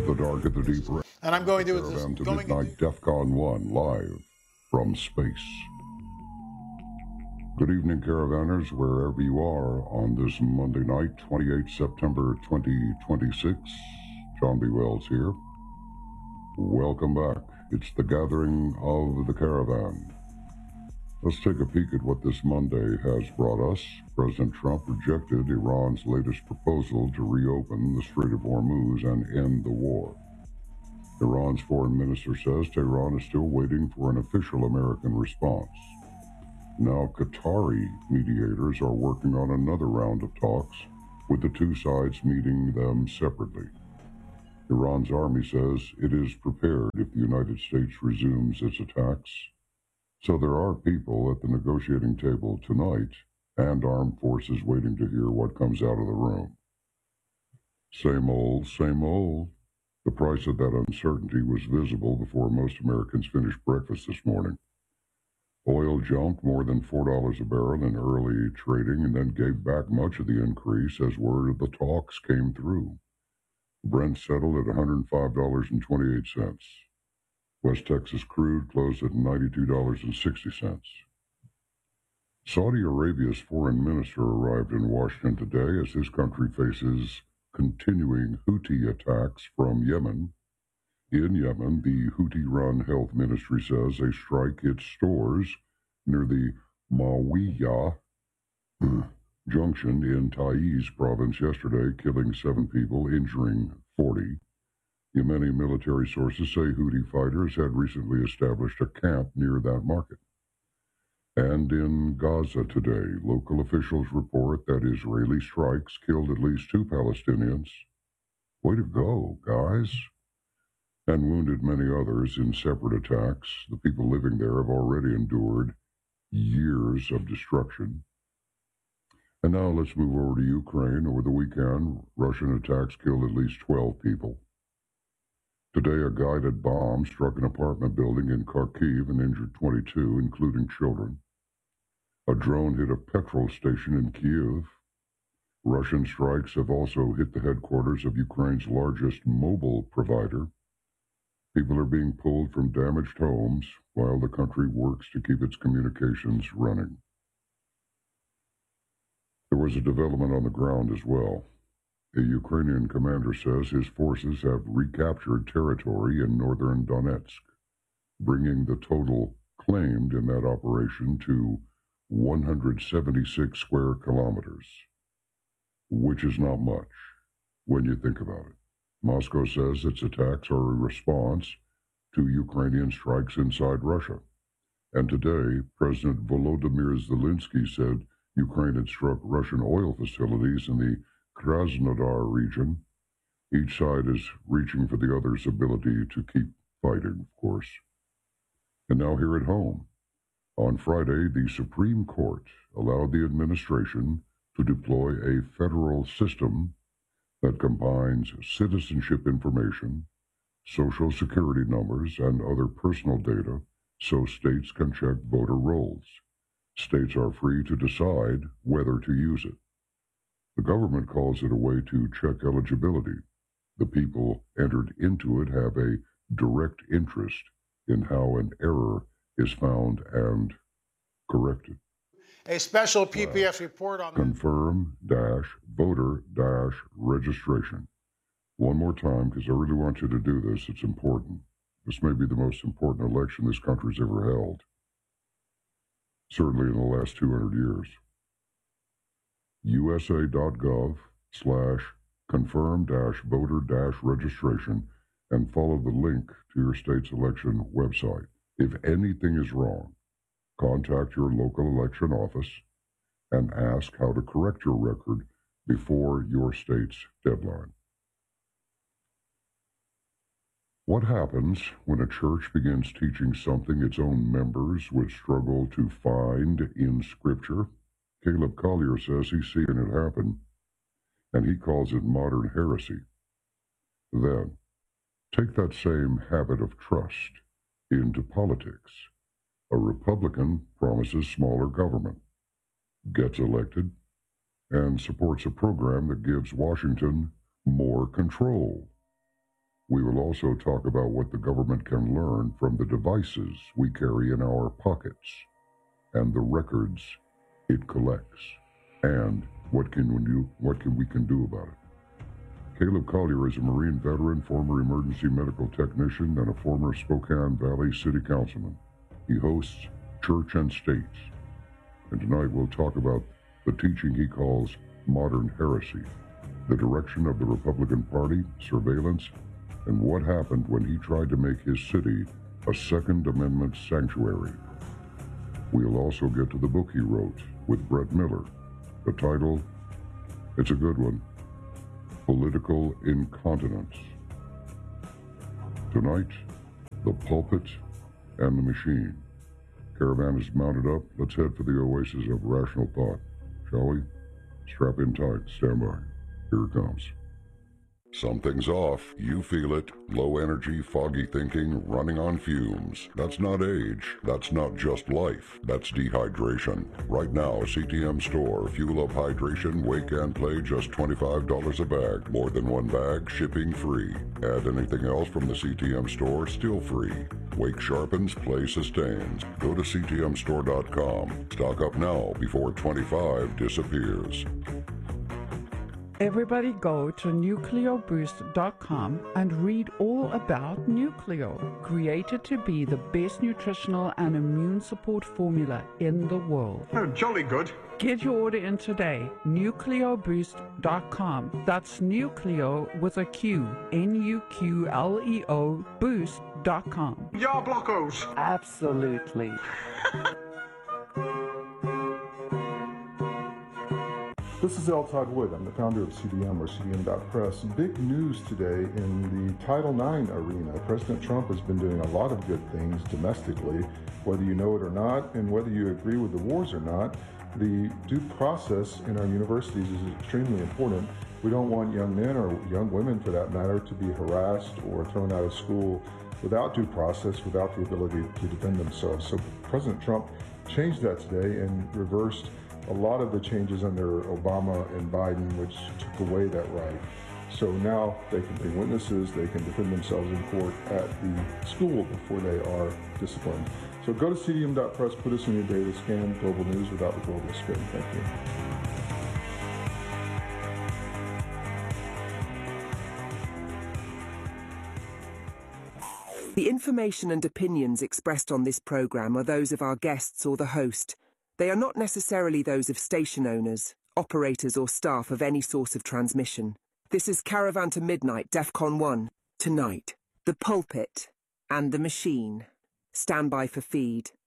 the dark at the deep red. And I'm going to Caravan to midnight, DEFCON 1, live from space. Good evening, caravanners, wherever you are on this Monday night, 28 September 2026. John B. Wells here. Welcome back. It's the gathering of the caravan. Let's take a peek at what this Monday has brought us. President Trump rejected Iran's latest proposal to reopen the Strait of Hormuz and end the war. Iran's foreign minister says Tehran is still waiting for an official American response. Now Qatari mediators are working on another round of talks, with the two sides meeting them separately. Iran's army says it is prepared if the United States resumes its attacks. So there are people at the negotiating table tonight and armed forces waiting to hear what comes out of the room. Same old, same old. The price of that uncertainty was visible before most Americans finished breakfast this morning. Oil jumped more than $4 a barrel in early trading and then gave back much of the increase as word of the talks came through. Brent settled at $105.28. West Texas crude closed at $92.60. Saudi Arabia's foreign minister arrived in Washington today as his country faces continuing Houthi attacks from Yemen. In Yemen, the Houthi-run health ministry says a strike hit stores near the Mawiyah junction in Taiz province yesterday, killing 7 people, injuring 40. Yemeni military sources say Houthi fighters had recently established a camp near that market. And in Gaza today, local officials report that Israeli strikes killed at least 2 Palestinians. Way to go, guys. And wounded many others in separate attacks. The people living there have already endured years of destruction. And now let's move over to Ukraine. Over the weekend, Russian attacks killed at least 12 people. Today, a guided bomb struck an apartment building in Kharkiv and injured 22, including children. A drone hit a petrol station in Kyiv. Russian strikes have also hit the headquarters of Ukraine's largest mobile provider. People are being pulled from damaged homes while the country works to keep its communications running. There was a development on the ground as well. A Ukrainian commander says his forces have recaptured territory in northern Donetsk, bringing the total claimed in that operation to 176 square kilometers, which is not much when you think about it. Moscow says its attacks are a response to Ukrainian strikes inside Russia. And today, President Volodymyr Zelensky said Ukraine had struck Russian oil facilities in the Krasnodar region. Each side is reaching for the other's ability to keep fighting, of course. And now here at home. On Friday, the Supreme Court allowed the administration to deploy a federal system that combines citizenship information, social security numbers, and other personal data so states can check voter rolls. States are free to decide whether to use it. The government calls it a way to check eligibility. The people entered into it have a direct interest in how an error is found and corrected. A special PPS report on confirm-voter-registration. One more time, because I really want you to do this. It's important. This may be the most important election this country's ever held. Certainly in the last 200 years. USA.gov/confirm-voter-registration and follow the link to your state's election website. If anything is wrong, contact your local election office and ask how to correct your record before your state's deadline. What happens when a church begins teaching something its own members would struggle to find in Scripture? Caleb Collier says he's seen it happen, and he calls it modern heresy. Then, take that same habit of trust into politics. A Republican promises smaller government, gets elected, and supports a program that gives Washington more control. We will also talk about what the government can learn from the devices we carry in our pockets and the records it collects, and what we can do about it. Caleb Collier is a Marine veteran, former emergency medical technician, and a former Spokane Valley City Councilman. He hosts Church and States, and tonight we'll talk about the teaching he calls modern heresy, the direction of the Republican Party, surveillance, and what happened when he tried to make his city a Second Amendment sanctuary. We'll also get to the book he wrote with Brett Miller. The title, it's a good one, Political Incontinence. Tonight, the pulpit and the machine. Caravan is mounted up. Let's head for the oasis of rational thought, shall we? Strap in tight. Stand by. Here it comes. Something's off. You feel it. Low energy, foggy thinking, running on fumes. That's not age. That's not just life. That's dehydration. Right now, CTM Store. Fuel up hydration, wake and play, just $25 a bag. More than one bag, shipping free. Add anything else from the CTM Store, still free. Wake sharpens, play sustains. Go to ctmstore.com. Stock up now before 25 disappears. Everybody go to nucleoboost.com and read all about Nucleo, created to be the best nutritional and immune support formula in the world. Oh, jolly good. Get your order in today, nucleoboost.com. That's Nucleo with a Q, Nuqleo boost.com. Ya blockos. Absolutely. This is L. Todd Wood. I'm the founder of CDM, or CDM.press. Big news today in the Title IX arena. President Trump has been doing a lot of good things domestically, whether you know it or not, and whether you agree with the wars or not. The due process in our universities is extremely important. We don't want young men, or young women for that matter, to be harassed or thrown out of school without due process, without the ability to defend themselves. So President Trump changed that today and reversed a lot of the changes under Obama and Biden, which took away that right. So now they can be witnesses, they can defend themselves in court at the school before they are disciplined. So go to cdm.press, put us in your daily scan, global news without the global spin. Thank you. The information and opinions expressed on this program are those of our guests or the host. They are not necessarily those of station owners, operators or staff of any source of transmission. This is Caravan to Midnight, DEFCON 1. Tonight, the pulpit and the machine. Stand by for feed.